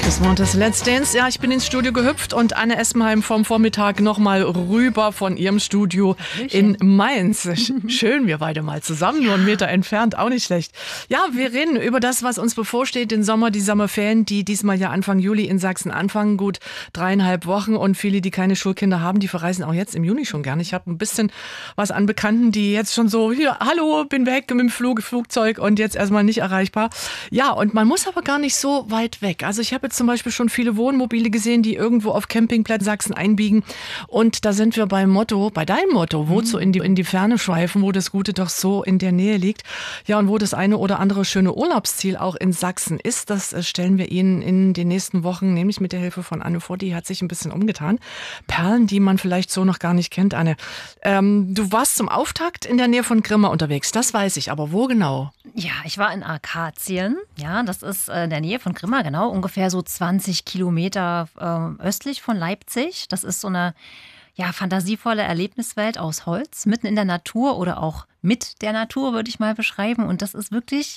Das war das Let's Dance. Ja, ich bin ins Studio gehüpft und Anne Essenheim vom Vormittag nochmal rüber von ihrem Studio in Mainz. Schön, wir beide mal zusammen, nur einen Meter entfernt, auch nicht schlecht. Ja, wir reden über das, was uns bevorsteht, den Sommer, die Sommerferien, die diesmal ja Anfang Juli in Sachsen anfangen. Gut 3,5 Wochen und viele, die keine Schulkinder haben, die verreisen auch jetzt im Juni schon gerne. Ich habe ein bisschen was an Bekannten, die jetzt schon so, hier, hallo, bin weg mit dem Flugzeug und jetzt erstmal nicht erreichbar. Ja, und man muss aber gar nicht so weit weg. Also ich habe jetzt zum Beispiel schon viele Wohnmobile gesehen, die irgendwo auf Campingplätzen Sachsen einbiegen. Und da sind wir beim Motto, bei deinem Motto, wozu in die Ferne schweifen, wo das Gute doch so in der Nähe liegt. Ja, und wo das eine oder andere schöne Urlaubsziel auch in Sachsen ist, das stellen wir Ihnen in den nächsten Wochen, nämlich mit der Hilfe von Anne vor. Die hat sich ein bisschen umgetan. Perlen, die man vielleicht so noch gar nicht kennt, Anne. Du warst zum Auftakt in der Nähe von Grimma unterwegs, das weiß ich. Aber wo genau? Ja, ich war in Arkazien. Ja, das ist in der Nähe von Grimma, genau, ungefähr so 20 Kilometer östlich von Leipzig. Das ist so eine fantasievolle Erlebniswelt aus Holz, mitten in der Natur oder auch mit der Natur, würde ich mal beschreiben. Und das ist wirklich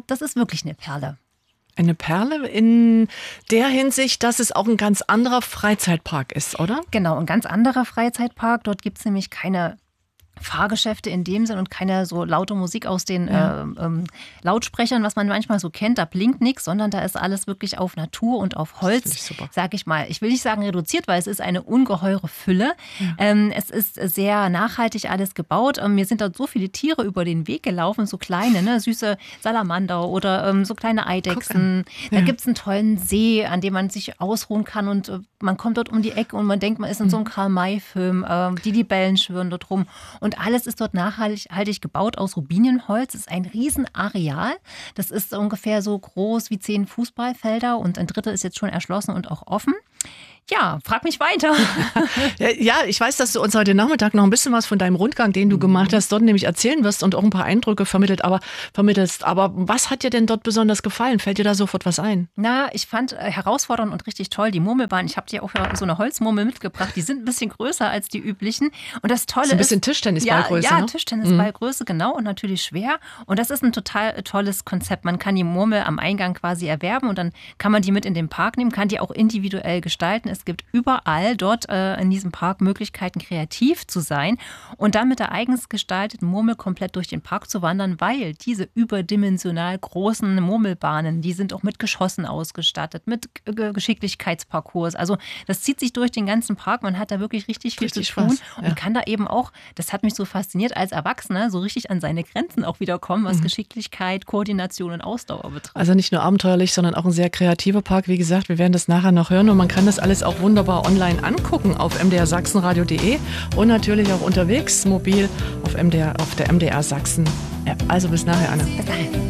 eine Perle. Eine Perle in der Hinsicht, dass es auch ein ganz anderer Freizeitpark ist, oder? Genau, ein ganz anderer Freizeitpark. Dort gibt es nämlich keine Fahrgeschäfte in dem Sinn und keine so laute Musik aus den Lautsprechern, was man manchmal so kennt. Da blinkt nichts, sondern da ist alles wirklich auf Natur und auf Holz, sag ich mal. Ich will nicht sagen reduziert, weil es ist eine ungeheure Fülle. Ja. Es ist sehr nachhaltig alles gebaut. Mir sind dort so viele Tiere über den Weg gelaufen, so kleine, süße Salamander oder so kleine Eidechsen. Da gibt es einen tollen See, an dem man sich ausruhen kann und man kommt dort um die Ecke und man denkt, man ist in so einem Karl-May-Film. Die Libellen schwirren dort rum. Und alles ist dort nachhaltig gebaut aus Robinienholz. Es ist ein Riesenareal. Das ist ungefähr so groß wie 10 Fußballfelder und ein Drittel ist jetzt schon erschlossen und auch offen. Ja, frag mich weiter. Ja, ich weiß, dass du uns heute Nachmittag noch ein bisschen was von deinem Rundgang, den du gemacht hast, dort nämlich erzählen wirst und auch ein paar Eindrücke vermittelst. Aber was hat dir denn dort besonders gefallen? Fällt dir da sofort was ein? Na, ich fand herausfordernd und richtig toll die Murmelbahn. Ich habe dir auch so eine Holzmurmel mitgebracht. Die sind ein bisschen größer als die üblichen. Und das Tolle ist... ein bisschen Tischtennisballgröße, Ja, Tischtennisballgröße, genau. Und natürlich schwer. Und das ist ein total tolles Konzept. Man kann die Murmel am Eingang quasi erwerben und dann kann man die mit in den Park nehmen, kann die auch individuell gestalten. Es gibt überall dort in diesem Park Möglichkeiten, kreativ zu sein und dann mit der eigens gestalteten Murmel komplett durch den Park zu wandern, weil diese überdimensional großen Murmelbahnen, die sind auch mit Geschossen ausgestattet, mit Geschicklichkeitsparcours. Also das zieht sich durch den ganzen Park. Man hat da wirklich richtig viel zu tun und kann da eben auch, das hat mich so fasziniert, als Erwachsener so richtig an seine Grenzen auch wieder kommen, was Geschicklichkeit, Koordination und Ausdauer betrifft. Also nicht nur abenteuerlich, sondern auch ein sehr kreativer Park. Wie gesagt, wir werden das nachher noch hören und man kann das alles auch wunderbar online angucken auf mdrsachsenradio.de und natürlich auch unterwegs, mobil auf der MDR Sachsen App. Also bis nachher, Anne. Bis dahin.